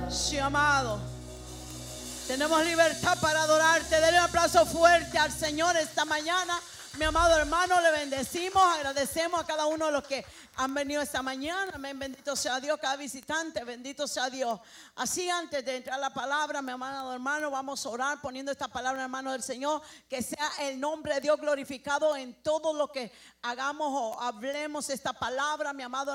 Sí, amado. Tenemos libertad para adorarte. Denle un aplauso fuerte al Señor esta mañana. Mi amado hermano, le bendecimos, agradecemos a cada uno de los que han venido esta mañana. Amén, bendito sea Dios, cada visitante, bendito sea Dios. Así, antes de entrar a la palabra, mi amado hermano, vamos a orar poniendo esta palabra en manos del Señor. Que sea el nombre de Dios glorificado en todo lo que hagamos o hablemos esta palabra, mi amado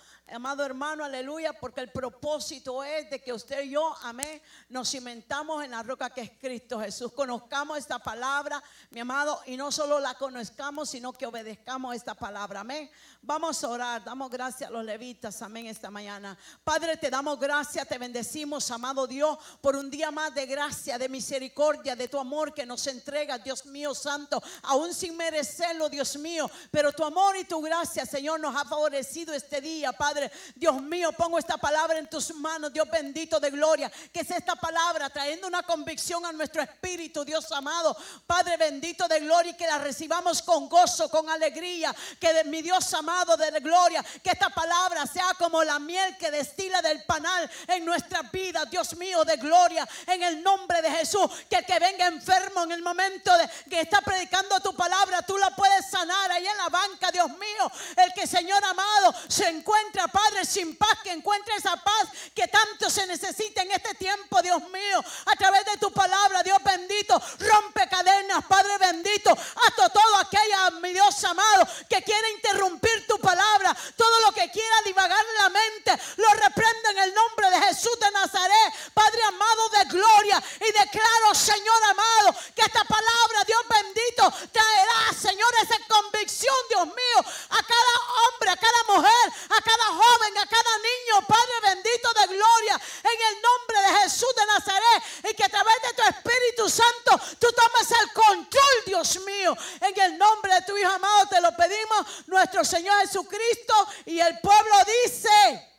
hermano, aleluya, porque el propósito es de que usted y yo, amén, nos cimentamos en la roca que es Cristo Jesús. Conozcamos esta palabra, mi amado, y no solo la conozcamos, sino que obedezcamos esta palabra, amén. Vamos a orar, damos gracias a los levitas, amén, esta mañana. Padre, te damos gracias, te bendecimos, amado Dios, por un día más de gracia, de misericordia, de tu amor que nos entrega, Dios mío santo, aún sin merecerlo, Dios mío, pero tu amor y tu gracia, Señor, nos ha favorecido este día, Padre. Dios mío, pongo esta palabra en tus manos, Dios bendito de gloria, que es esta palabra trayendo una convicción a nuestro espíritu, Dios amado, Padre bendito de gloria, y que la recibamos con gozo, con alegría, que de mi Dios amado de gloria, que esta palabra sea como la miel que destila del panal en nuestras vidas, Dios mío de gloria, en el nombre de Jesús. Que el que venga enfermo en el momento de que está predicando tu palabra, tú la puedes sanar ahí en la banca, Dios mío. El que, Señor amado, se encuentra, Padre, sin paz, que encuentre esa paz que tanto se necesita en este tiempo, Dios mío, a través de tu palabra, Dios bendito. Rompe cadenas, Padre bendito, hasta todo aquella, mi Dios amado, que quiere interrumpir tu palabra, todo lo que quiera divagar en la mente, lo reprendo en el nombre de Jesús de Nazaret, Padre amado de gloria, y declaro, Señor amado, que esta palabra, Dios bendito, traerá, Señor, esa convicción, Dios mío, a cada hombre, a cada mujer, a cada joven, a cada niño, Padre bendito de gloria, en el nombre de Jesús de Nazaret, y que a través de tu Espíritu Santo tú tomes el control, Dios mío, en el nombre de tu Hijo amado te lo pedimos, nuestro Señor Jesucristo. Y el pueblo dice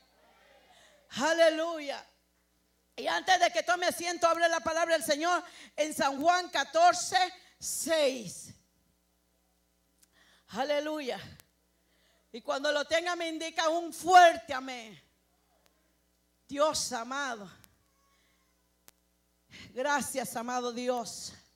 aleluya. Y antes de que tome asiento, abre la palabra del Señor en San Juan 14:6. Aleluya. Y cuando lo tenga me indica un fuerte amén. Dios amado, gracias amado Dios.